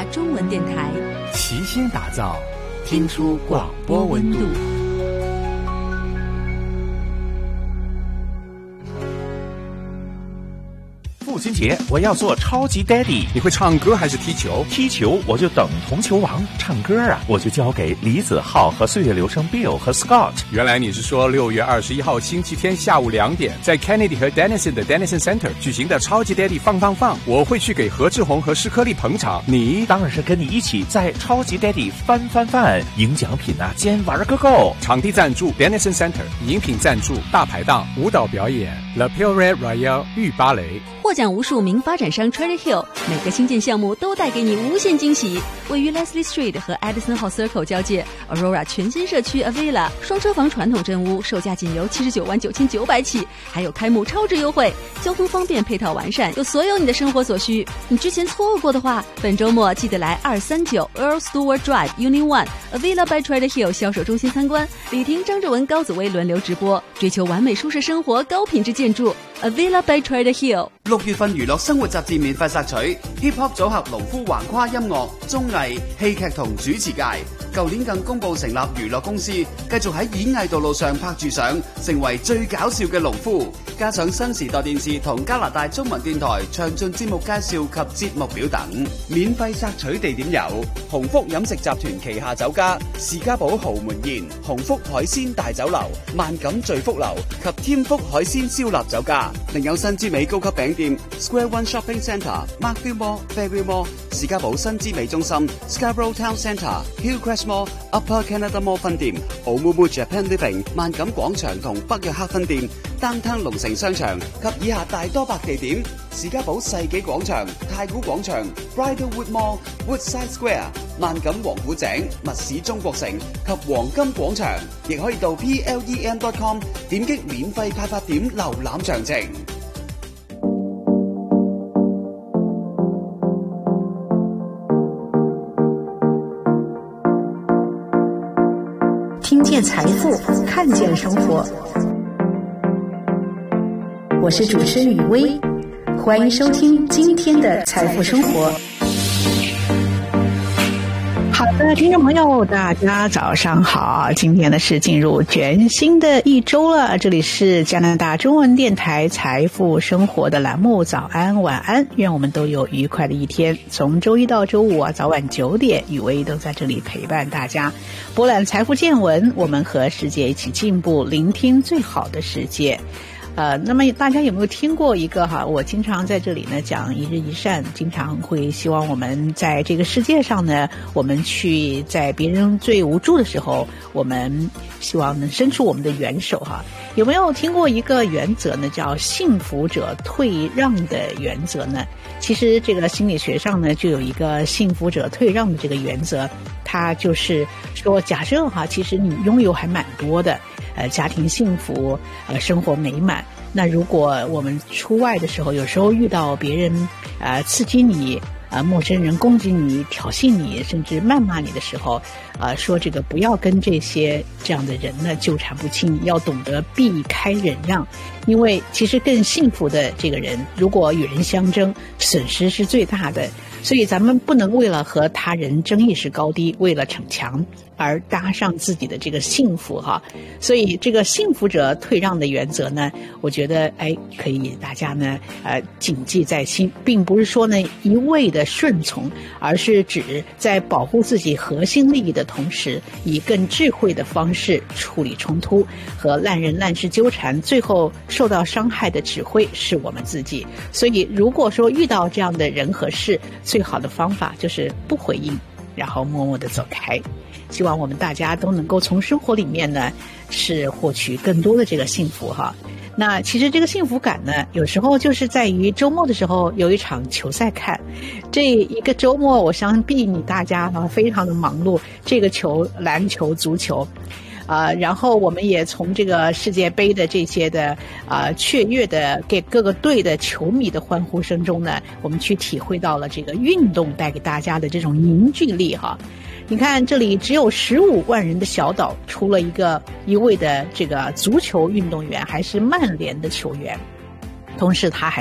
大中文电台， 齐心打造，听出广播温度。 父亲节我要做超级 daddy。 你会唱歌还是踢球？ 踢球我就等同球王，唱歌啊我就交给李子浩和岁月流声 Bill 和 Scott。 原来你是说6月21号星期天下午2点在 Kennedy 和 Denison 的 Denison Center 举行的超级 daddy 放，我会去给何志宏和施科利捧场。你当然是跟你一起在超级 daddy 翻，赢奖品啊兼玩个够。 场地赞助 Denison Center， 饮品赞助大排档，舞蹈表演 La Pure Royale 御芭蕾。 获奖无数名发展商 Cherry Hill， 每个新建项目都带给你无限惊喜。位于 Leslie Street 和 Edison Hall Circle 交界 Aurora 全新社区 Avila 双车房传统真屋，售价仅由799900起，还有开幕超值优惠，交通方便，配套完善，有所有你的生活所需。你之前错过的话，本周末记得来239 Earl Stewart Drive Unit 1 Avila by Cherry Hill 销售中心参观，李婷、张志文、高子薇輪流直播，追求完美舒適生活，高品質建築 Avila by Cherry Hill。 6月份娛樂生活雜誌免費索取 Hip Hop 組合農夫橫跨音樂、綜藝、戲劇同主持界，舊年更公佈成立娛樂公司，繼續喺演藝道路上拍住相，成為最搞笑嘅農夫。加上新時代電視同加拿大中文電台詳盡節目介紹及節目表等，免費索取地點有鴻福飲食集團旗下酒家士嘉堡豪門宴、鴻福海鮮大酒樓、萬錦聚福樓及添福海鮮燒臘酒家，另有新之美高級餅店 Square One Shopping Centre、Markville Mall、Fairview Mall、士嘉堡新之美中心、Scarborough Town Centre、Hillcrest Mall、Upper Canada Mall 分店、Oumuamua Japan Living、萬錦廣場同北約克分店、Downtown 龍城商場及以下大多百地點，士嘉堡世紀廣場、太古廣場、Bridlewood Mall、Woodside Square、萬錦王府井、密市中國城及黃金廣場，亦可以到 plem.com 點擊免費派發點瀏覽詳情。 听见财富，看见生活。我是主持人雨薇，欢迎收听今天的财富生活。好的，听众朋友，大家早上好！今天呢是进入全新的一周了，这里是加拿大中文电台财富生活的栏目，早安晚安，愿我们都有愉快的一天。从周一到周五啊，早晚9点，雨薇都在这里陪伴大家，博览财富见闻，我们和世界一起进步，聆听最好的世界。那么大家有没有听过一个我经常在这里呢讲一日一善，经常会希望我们在这个世界上呢，我们去在别人最无助的时候，我们希望能伸出我们的援手有没有听过一个原则呢，叫幸福者退让的原则呢？其实这个心理学上呢就有一个幸福者退让的这个原则，它就是说假设其实你拥有还蛮多的家庭幸福生活美满，那如果我们出外的时候，有时候遇到别人刺激你陌生人攻击你、挑衅你，甚至谩骂你的时候说这个不要跟这样的人呢纠缠不清，要懂得避开忍让，因为其实更幸福的这个人，如果与人相争，损失是最大的。所以咱们不能为了和他人争一时高低，为了逞强而搭上自己的这个幸福所以这个幸福者退让的原则呢，我觉得可以大家呢谨记在心，并不是说呢一味的顺从，而是指在保护自己核心利益的同时，以更智慧的方式处理冲突，和烂人烂事纠缠，最后受到伤害的只会是我们自己。所以如果说遇到这样的人和事，最好的方法就是不回应，然后默默地走开。希望我们大家都能够从生活里面呢是获取更多的这个幸福那其实这个幸福感呢，有时候就是在于周末的时候有一场球赛看，这一个周末我相信你大家非常的忙碌，这个球篮球足球然后我们也从这个世界杯的这些的雀跃的给各个队的球迷的欢呼声中呢，我们去体会到了这个运动带给大家的这种凝聚力你看这里只有15万人的小岛，出了一位的这个足球运动员，还是曼联的球员，同时他还